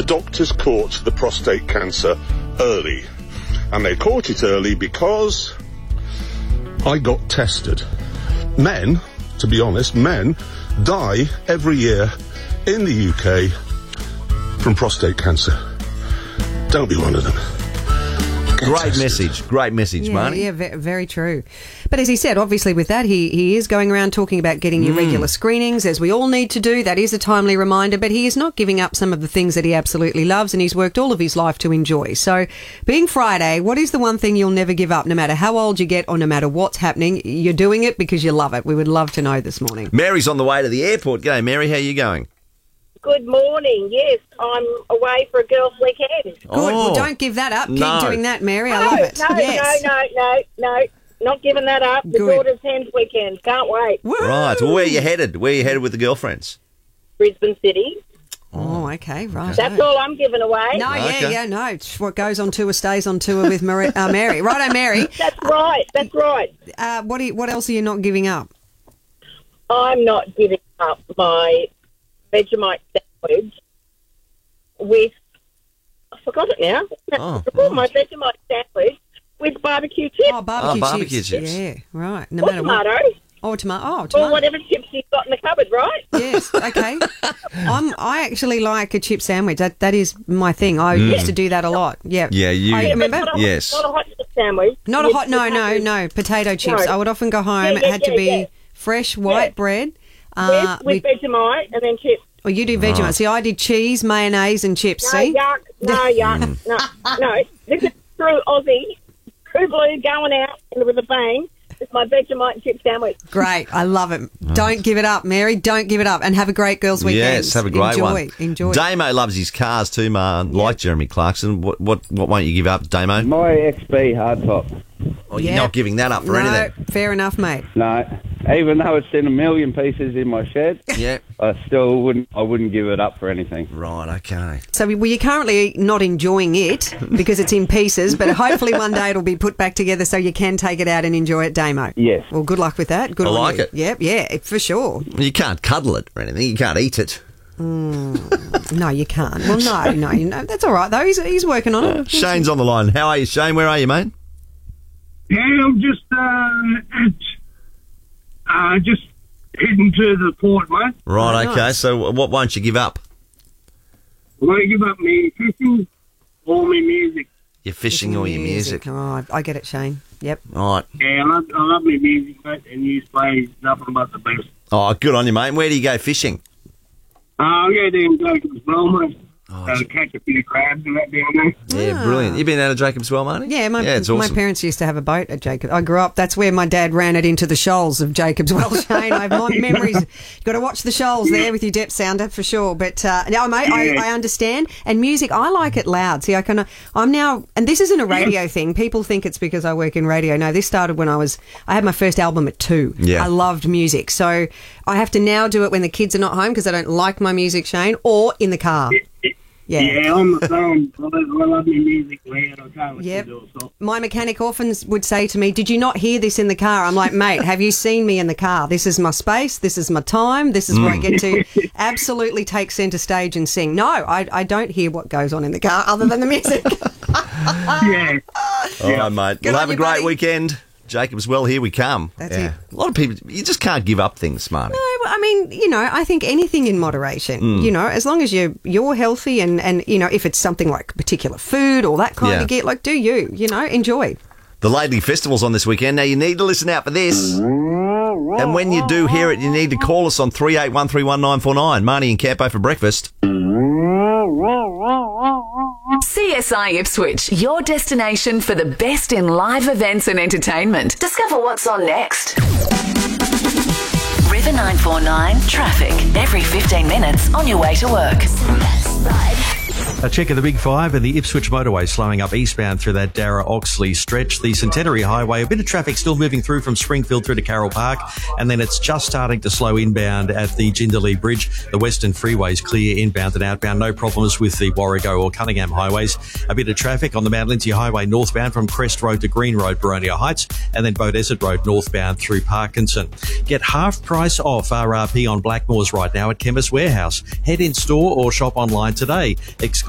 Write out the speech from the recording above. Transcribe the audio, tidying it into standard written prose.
the doctors caught the prostate cancer early. And they caught it early because I got tested. Men, to be honest, men die every year in the UK from prostate cancer. Don't be one of them. Great message, Marnie. Yeah, very true. But as he said, obviously with that, he is going around talking about getting your regular screenings, as we all need to do. That is a timely reminder, but he is not giving up some of the things that he absolutely loves and he's worked all of his life to enjoy. So, being Friday, what is the one thing you'll never give up, no matter how old you get or no matter what's happening? You're doing it because you love it. We would love to know this morning. Mary's on the way to the airport. G'day, Mary. How are you going? Good morning. Yes, I'm away for a girls' weekend. Good. Well, don't give that up. Keep doing that, Mary. I love it. No. Not giving that up. The daughter's hens weekend. Can't wait. Woo! Right. Well, where are you headed? Where are you headed with the girlfriends? Brisbane City. Oh, okay, right. That's all I'm giving away. No, no. It's what goes on tour stays on tour with Mary. Righto, Mary. That's right. What else are you not giving up? I'm not giving up my Vegemite sandwich with, I forgot it now. My Vegemite sandwich with barbecue chips. Oh, barbecue chips. Yeah, right. No matter tomato. What. Tomato. Or whatever chips you've got in the cupboard, right? Yes, okay. I actually like a chip sandwich. That is my thing. I used to do that a lot. Yeah. Yeah, you remember? Yes. Not a hot chip sandwich. Not a hot, no. Potato chips. I would often go home. It had to be fresh white bread. Yes, with Vegemite and then chips. Oh, you do Vegemite. Right. See, I did cheese, mayonnaise and chips, No, see? yuck. No. This is true Aussie. True blue going out with a bang. It's my Vegemite and chip sandwich. Great. I love it. Don't give it up, Mary. Don't give it up. And have a great girls' weekend. Yes, have a great one. Enjoy. Damo loves his cars too, man. Like Jeremy Clarkson. What won't you give up, Damo? My XB hardtop. Oh, you're not giving that up for anything. Fair enough, mate. No, even though it's in a million pieces in my shed, I still wouldn't give it up for anything. Right, okay. So you're currently not enjoying it because it's in pieces, but hopefully one day it'll be put back together so you can take it out and enjoy it, Damo. Yes. Well, good luck with that. Good I on like you. it. Yep, yeah, for sure. You can't cuddle it or anything. You can't eat it. No, you can't. Well, no. That's all right, though. He's working on it. Shane's on the line. How are you, Shane? Where are you, mate? Yeah, I'm just heading to the port, mate. Right, Oh, okay. nice. So what won't you give up? I won't give up me fishing or me music. Your fishing or your music. Oh, I get it, Shane. Yep. All right. Yeah, I love my music, mate, and you play nothing but the best. Oh, good on you, mate. Where do you go fishing? I'll go down Jacob's Well, mate. Catch a few crabs and that down there. Yeah, brilliant. You been out of Jacob's Well, Marty? Yeah, it's awesome. my parents used to have a boat at Jacobs. I grew up, that's where my dad ran it into the shoals of Jacobs Well, Shane. I have my memories. You've got to watch the shoals there with your depth sounder for sure. But no, mate, I understand. And music, I like it loud. See, I'm now, and this isn't a radio thing. People think it's because I work in radio. No, this started when I had my first album at 2. Yeah. I loved music. So I have to now do it when the kids are not home because I don't like my music, Shane, or in the car. Yeah, on the phone. I love my music loud. I can't listen to it. So. My mechanic often would say to me, "Did you not hear this in the car?" I'm like, "Mate, have you seen me in the car? This is my space. This is my time. This is where I get to absolutely take centre stage and sing." No, I don't hear what goes on in the car other than the music. Yeah. All right, mate. We'll have a great weekend. Jacob's Well, here we come. That's it. A lot of people, you just can't give up things, Smarty. No, I mean, I think anything in moderation, as long as you're healthy and if it's something like particular food or that kind of gear, like do you enjoy. The Laidley Festival's on this weekend. Now, you need to listen out for this. And when you do hear it, you need to call us on 38131949. Marnie and Campo for breakfast. CSI Ipswich, your destination for the best in live events and entertainment. Discover what's on next. River 949 traffic every 15 minutes on your way to work. A check of the Big Five and the Ipswich motorway slowing up eastbound through that Darra-Oxley stretch. The Centenary Highway, a bit of traffic still moving through from Springfield through to Carroll Park, and then it's just starting to slow inbound at the Jindalee Bridge. The Western Freeway's clear inbound and outbound. No problems with the Warrego or Cunningham highways. A bit of traffic on the Mount Lindsay Highway northbound from Crest Road to Green Road, Boronia Heights, and then Beaudesert Road northbound through Parkinson. Get half price off RRP on Blackmores right now at Chemist Warehouse. Head in store or shop online today.